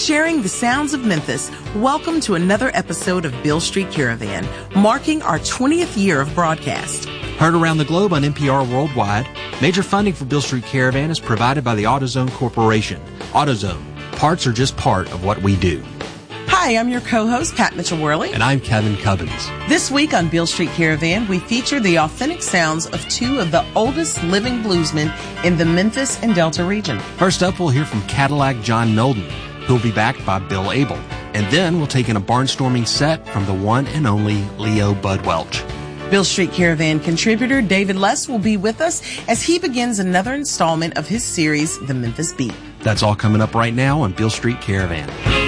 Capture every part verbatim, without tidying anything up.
sharing the sounds of Memphis, welcome to another episode of Beale Street Caravan, marking our twentieth year of broadcast. Heard around the globe on N P R Worldwide, major funding for Beale Street Caravan is provided by the AutoZone Corporation. AutoZone, parts are just part of what we do. Hi, I'm your co-host, Pat Mitchell-Worley. And I'm Kevin Cubbins. This week on Beale Street Caravan, we feature the authentic sounds of two of the oldest living bluesmen in the Memphis and Delta region. First up, we'll hear from Cadillac John Nolden, who'll be backed by Bill Abel. And then we'll take in a barnstorming set from the one and only Leo Bud Welch. Beale Street Caravan contributor David Less will be with us as he begins another installment of his series, The Memphis Beat. That's all coming up right now on Beale Street Caravan.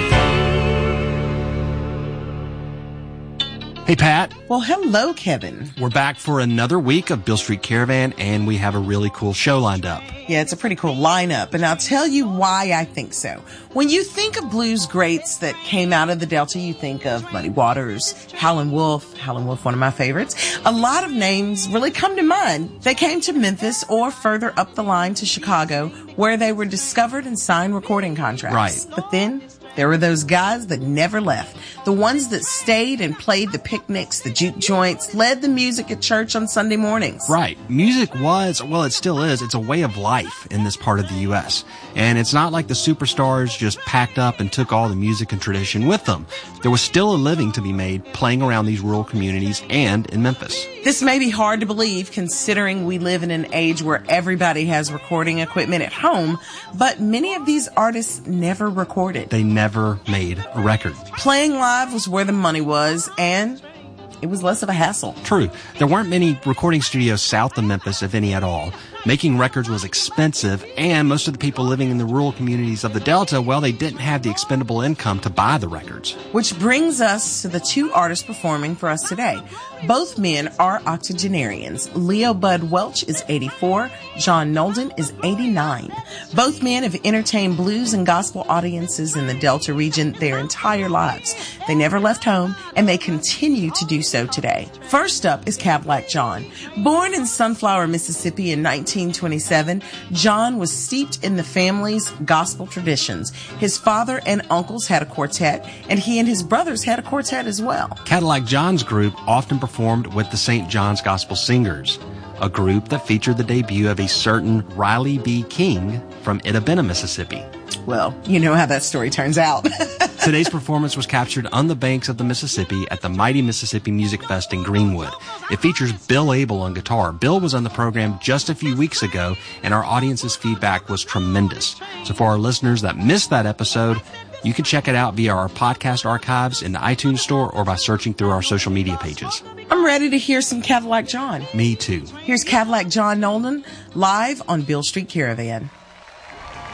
Hey, Pat. Well, hello, Kevin. We're back for another week of Beale Street Caravan, and we have a really cool show lined up. Yeah, it's a pretty cool lineup, and I'll tell you why I think so. When you think of blues greats that came out of the Delta, you think of Muddy Waters, Howlin' Wolf, Howlin' Wolf, one of my favorites. A lot of names really come to mind. They came to Memphis or further up the line to Chicago, where they were discovered and signed recording contracts. Right. But then there were those guys that never left. The ones that stayed and played the picnics, the juke joints, led the music at church on Sunday mornings. Right. Music was, well, it still is, it's a way of life in this part of the U S. And it's not like the superstars just packed up and took all the music and tradition with them. There was still a living to be made playing around these rural communities and in Memphis. This may be hard to believe considering we live in an age where everybody has recording equipment at home, but many of these artists never recorded. They never made a record. Playing live was where the money was, and it was less of a hassle. True. There weren't many recording studios south of Memphis, if any at all. Making records was expensive, and most of the people living in the rural communities of the Delta, well, they didn't have the expendable income to buy the records. Which brings us to the two artists performing for us today. Both men are octogenarians. Leo Bud Welch is eighty-four. John Nolden is eighty-nine. Both men have entertained blues and gospel audiences in the Delta region their entire lives. They never left home, and they continue to do so today. First up is Cadillac John. Born in Sunflower, Mississippi in nineteen twenty-seven, John was steeped in the family's gospel traditions. His father and uncles had a quartet, and he and his brothers had a quartet as well. Cadillac John's group often performed with the Saint John's Gospel Singers, a group that featured the debut of a certain Riley B. King from Itta-Bena, Mississippi. Well, you know how that story turns out. Today's performance was captured on the banks of the Mississippi at the Mighty Mississippi Music Fest in Greenwood. It features Bill Abel on guitar. Bill was on the program just a few weeks ago, and our audience's feedback was tremendous. So for our listeners that missed that episode, you can check it out via our podcast archives in the iTunes store or by searching through our social media pages. I'm ready to hear some Cadillac John. Me too. Here's Cadillac John Nolden live on Beale Street Caravan.